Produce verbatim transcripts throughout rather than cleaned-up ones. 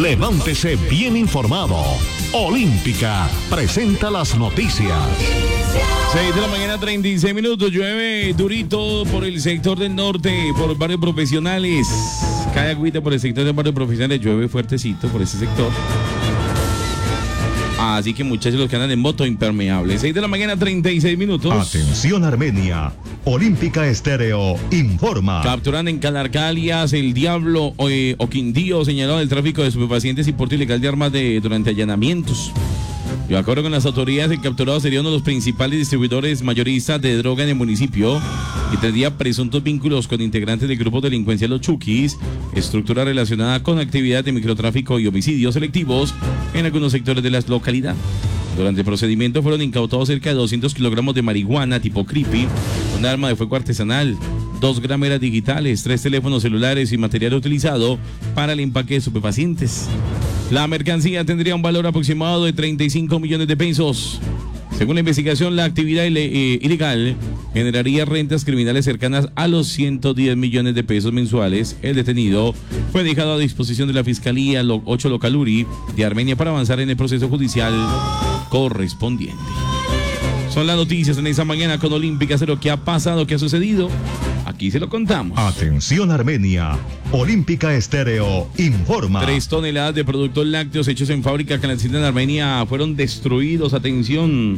Levántese bien informado. Olímpica presenta las noticias. seis de la mañana, treinta y seis minutos. Llueve durito por el sector del norte, por barrios profesionales. Cae agüita por el sector del barrio profesionales. Llueve fuertecito por ese sector. Así que muchachos, los que andan en moto, impermeable. seis de la mañana, treinta y seis minutos. Atención Armenia. Olímpica Estéreo informa. Capturan en Calarcalias el Diablo eh, o Quindío, señalado del tráfico de estupefacientes y porte ilegal de armas de, durante allanamientos. De acuerdo con las autoridades, el capturado sería uno de los principales distribuidores mayoristas de droga en el municipio y tendría presuntos vínculos con integrantes del grupo delincuencial Los Chukis, estructura relacionada con actividades de microtráfico y homicidios selectivos en algunos sectores de la localidad. Durante el procedimiento fueron incautados cerca de doscientos kilogramos de marihuana tipo creepy, un arma de fuego artesanal, dos grameras digitales, tres teléfonos celulares y material utilizado para el empaque de estupefacientes. La mercancía tendría un valor aproximado de treinta y cinco millones de pesos. Según la investigación, la actividad ile- eh, ilegal generaría rentas criminales cercanas a los ciento diez millones de pesos mensuales. El detenido fue dejado a disposición de la Fiscalía ocho Localuri de Armenia para avanzar en el proceso judicial correspondiente. Son las noticias en esta mañana con Olímpica Cero. ¿Qué ha pasado? ¿Qué ha sucedido? Aquí se lo contamos. Atención Armenia. Olímpica Estéreo informa. Tres toneladas de productos lácteos hechos en fábrica clandestina en Armenia fueron destruidos. Atención.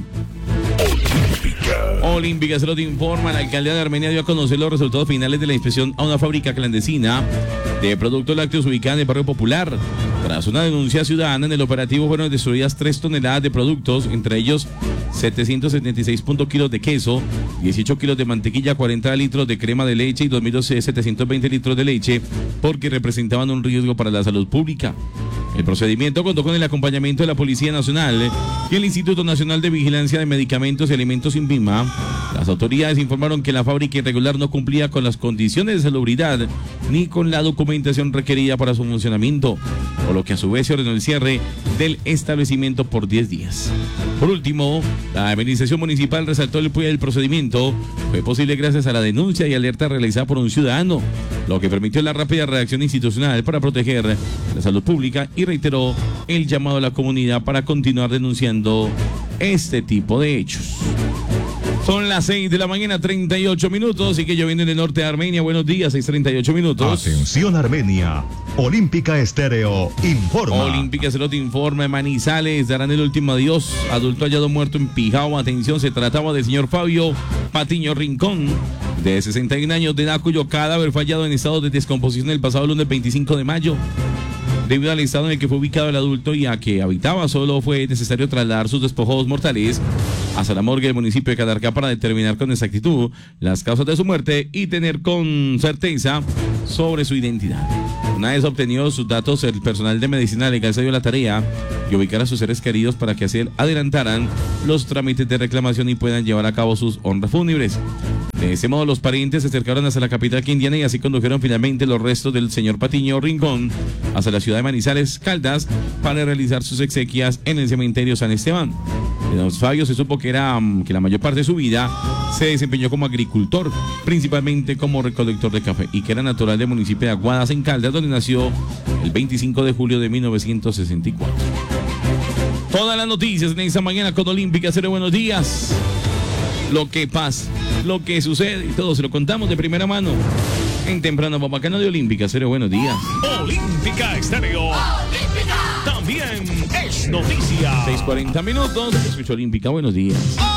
Olímpica Cero te informa. La alcaldía de Armenia dio a conocer los resultados finales de la inspección a una fábrica clandestina de productos lácteos ubicada en el barrio Popular. Tras una denuncia ciudadana, en el operativo fueron destruidas tres toneladas de productos, entre ellos setecientos setenta y seis kilos de queso, dieciocho kilos de mantequilla, cuarenta litros de crema de leche y dos mil setecientos veinte litros de leche, porque representaban un riesgo para la salud pública. El procedimiento contó con el acompañamiento de la Policía Nacional y el Instituto Nacional de Vigilancia de Medicamentos y Alimentos INVIMA. Las autoridades informaron que la fábrica irregular no cumplía con las condiciones de salubridad ni con la documentación requerida para su funcionamiento, por lo que a su vez se ordenó el cierre del establecimiento por diez días. Por último, la administración municipal resaltó el el procedimiento fue posible gracias a la denuncia y alerta realizada por un ciudadano, lo que permitió la rápida reacción institucional para proteger la salud pública y reiteró el llamado a la comunidad para continuar denunciando este tipo de hechos. Son las seis de la mañana, treinta y ocho minutos, y que lloviendo en el norte de Armenia. Buenos días, seis treinta y ocho minutos. Atención Armenia. Olímpica Estéreo informa. Olímpica Cero te informa. En Manizales darán el último adiós. Adulto hallado muerto en Pijao. Atención, se trataba del señor Fabio Patiño Rincón, de sesenta y un años de edad, cuyo cadáver fue hallado en estado de descomposición el pasado lunes veinticinco de mayo. Debido al estado en el que fue ubicado el adulto y a que habitaba solo, fue necesario trasladar sus despojos mortales hasta la morgue del municipio de Calarcá para determinar con exactitud las causas de su muerte y tener con certeza sobre su identidad. Una vez obtenidos sus datos, el personal de medicina legal se dio la tarea de ubicar a sus seres queridos para que así adelantaran los trámites de reclamación y puedan llevar a cabo sus honras fúnebres. De ese modo, los parientes se acercaron hasta la capital quindiana y así condujeron finalmente los restos del señor Patiño Rincón hasta la ciudad de Manizales, Caldas, para realizar sus exequias en el cementerio San Esteban. De don Fabio se supo que, era, que la mayor parte de su vida se desempeñó como agricultor, principalmente como recolector de café, y que era natural del municipio de Aguadas, en Caldas, donde nació el veinticinco de julio de mil novecientos sesenta y cuatro. Todas las noticias en esta mañana con Olímpica Cero. Buenos días. Lo que pasa, lo que sucede y todo se lo contamos de primera mano en Temprano Papacano de Olímpica Cero. Buenos días. Olímpica Estéreo. Olímpica. También es noticia. seis cuarenta minutos. Escucho Olímpica. Buenos días.